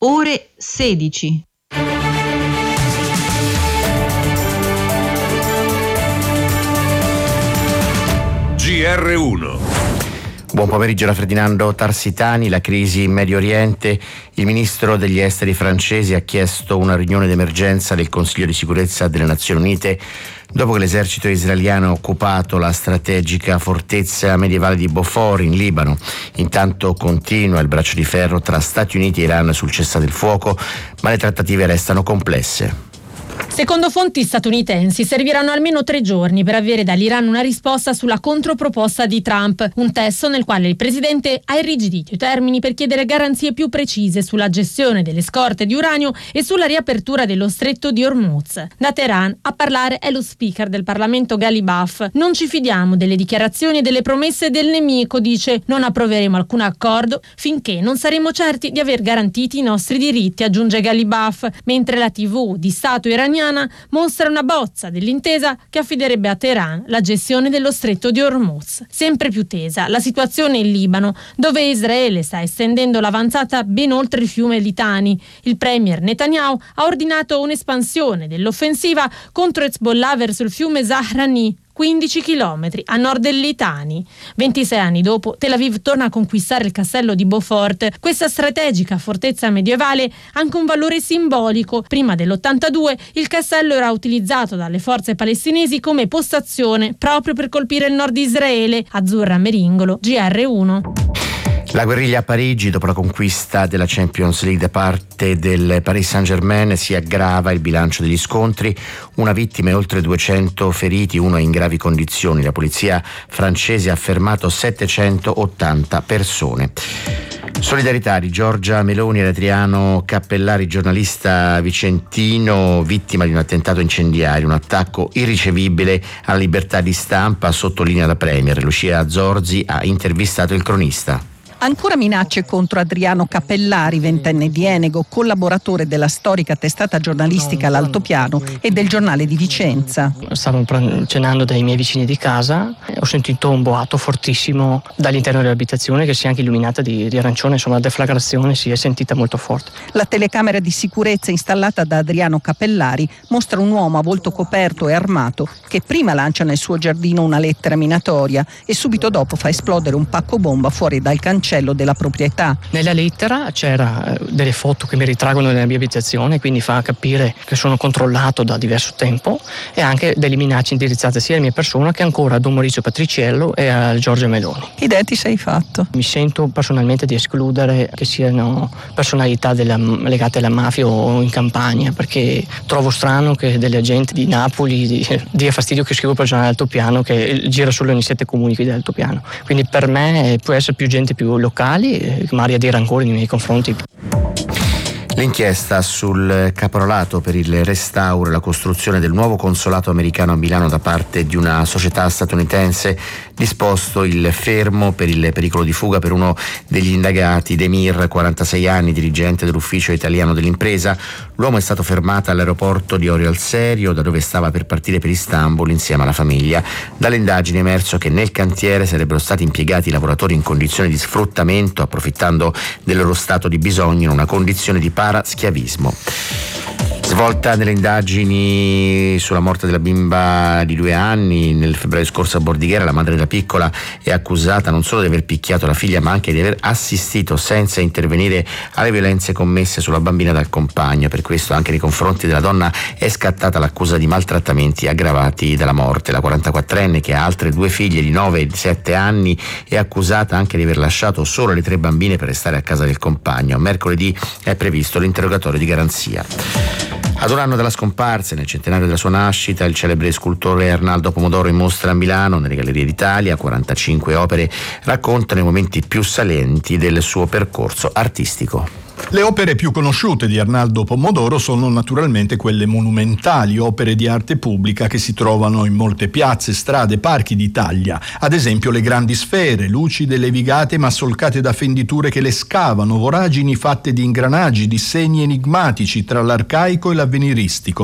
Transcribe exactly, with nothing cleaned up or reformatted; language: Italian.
ore sedici. G R uno. Buon pomeriggio da Ferdinando Tarsitani. La crisi in Medio Oriente. Il ministro degli esteri francese ha chiesto una riunione d'emergenza del Consiglio di sicurezza delle Nazioni Unite dopo che l'esercito israeliano ha occupato la strategica fortezza medievale di Beaufort in Libano. Intanto continua il braccio di ferro tra Stati Uniti e Iran sul cessate il fuoco, ma le trattative restano complesse. Secondo fonti statunitensi serviranno almeno tre giorni per avere dall'Iran una risposta sulla controproposta di Trump, un testo nel quale il presidente ha irrigidito i termini per chiedere garanzie più precise sulla gestione delle scorte di uranio e sulla riapertura dello stretto di Hormuz. Da Teheran a parlare è lo speaker del Parlamento Ghalibaf. Non ci fidiamo delle dichiarazioni e delle promesse del nemico, dice. Non approveremo alcun accordo finché non saremo certi di aver garantiti i nostri diritti, aggiunge Ghalibaf, mentre la tivù di Stato iraniana mostra una bozza dell'intesa che affiderebbe a Teheran la gestione dello stretto di Hormuz. Sempre più tesa la situazione in Libano, dove Israele sta estendendo l'avanzata ben oltre il fiume Litani. Il premier Netanyahu ha ordinato un'espansione dell'offensiva contro Hezbollah verso il fiume Zahrani, quindici chilometri a nord del Litani. ventisei anni dopo, Tel Aviv torna a conquistare il castello di Beaufort. Questa strategica fortezza medievale ha anche un valore simbolico. Prima dell'ottantadue il castello era utilizzato dalle forze palestinesi come postazione proprio per colpire il nord di Israele. Azzurra Meringolo, G R uno. La guerriglia a Parigi, dopo la conquista della Champions League da parte del Paris Saint-Germain, si aggrava il bilancio degli scontri, una vittima e oltre duecento feriti, uno in gravi condizioni. La polizia francese ha fermato settecentottanta persone. Solidarietà di Giorgia Meloni ed Adriano Cappellari, giornalista vicentino, vittima di un attentato incendiario, un attacco irricevibile alla libertà di stampa, sottolinea la premier. Lucia Zorzi ha intervistato il cronista. Ancora minacce contro Adriano Cappellari, ventenne di Enego, collaboratore della storica testata giornalistica L'Altopiano e del giornale di Vicenza. Stavo cenando dai miei vicini di casa e ho sentito un boato fortissimo dall'interno dell'abitazione che si è anche illuminata di, di arancione, insomma la deflagrazione si è sentita molto forte. La telecamera di sicurezza installata da Adriano Cappellari mostra un uomo a volto coperto e armato che prima lancia nel suo giardino una lettera minatoria e subito dopo fa esplodere un pacco bomba fuori dal cancello della proprietà. Nella lettera c'era delle foto che mi ritraggono nella mia abitazione, quindi fa capire che sono controllato da diverso tempo, e anche delle minacce indirizzate sia alla mia persona che ancora a Don Maurizio Patriciello e a Giorgia Meloni. Che idea ti sei fatto? Mi sento personalmente di escludere che siano personalità della, legate alla mafia o in Campania, perché trovo strano che delle agenti di Napoli di, dia fastidio che scrivo per il giornale Altopiano, che gira solo nei sette comuni qui dell'Altopiano. Quindi per me può essere più gente più locali, magari a dire ancora nei miei confronti. L'inchiesta sul caporalato per il restauro e la costruzione del nuovo consolato americano a Milano da parte di una società statunitense, disposto il fermo per il pericolo di fuga per uno degli indagati, Demir, quarantasei anni, dirigente dell'ufficio italiano dell'impresa. L'uomo è stato fermato all'aeroporto di Orio al Serio, da dove stava per partire per Istanbul insieme alla famiglia. Dalle indagini è emerso che nel cantiere sarebbero stati impiegati lavoratori in condizioni di sfruttamento, approfittando del loro stato di bisogno in una condizione di paraschiavismo. Svolta nelle indagini sulla morte della bimba di due anni nel febbraio scorso a Bordighera, la madre della piccola è accusata non solo di aver picchiato la figlia, ma anche di aver assistito senza intervenire alle violenze commesse sulla bambina dal compagno. Per questo anche nei confronti della donna è scattata l'accusa di maltrattamenti aggravati dalla morte. La quarantaquattrenne, che ha altre due figlie di nove e sette anni, è accusata anche di aver lasciato solo le tre bambine per restare a casa del compagno. Mercoledì è previsto l'interrogatorio di garanzia. Ad un anno dalla scomparsa, nel centenario della sua nascita, il celebre scultore Arnaldo Pomodoro in mostra a Milano, nelle Gallerie d'Italia. quarantacinque opere raccontano i momenti più salienti del suo percorso artistico. Le opere più conosciute di Arnaldo Pomodoro sono naturalmente quelle monumentali, opere di arte pubblica che si trovano in molte piazze, strade, parchi d'Italia. Ad esempio le grandi sfere, lucide e levigate ma solcate da fenditure che le scavano, voragini fatte di ingranaggi, di segni enigmatici tra l'arcaico e l'avveniristico.